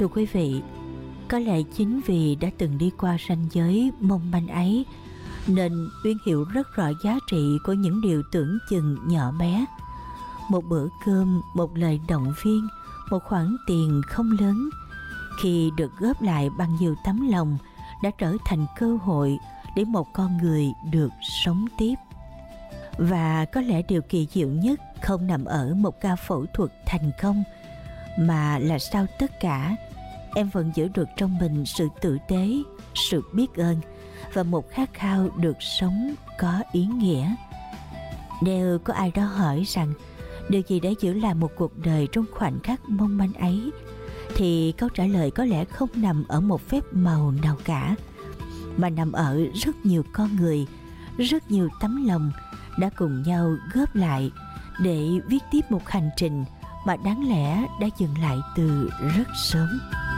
Thưa quý vị, có lẽ chính vì đã từng đi qua ranh giới mong manh ấy nên Uyên hiểu rất rõ giá trị của những điều tưởng chừng nhỏ bé. Một bữa cơm, một lời động viên, một khoản tiền không lớn, khi được góp lại bằng nhiều tấm lòng, đã trở thành cơ hội để một con người được sống tiếp. Và có lẽ điều kỳ diệu nhất không nằm ở một ca phẫu thuật thành công, mà là sau tất cả, em vẫn giữ được trong mình sự tử tế, sự biết ơn và một khát khao được sống có ý nghĩa. Nếu có ai đó hỏi rằng điều gì để giữ lại một cuộc đời trong khoảnh khắc mong manh ấy, thì câu trả lời có lẽ không nằm ở một phép màu nào cả, mà nằm ở rất nhiều con người, rất nhiều tấm lòng đã cùng nhau góp lại để viết tiếp một hành trình mà đáng lẽ đã dừng lại từ rất sớm.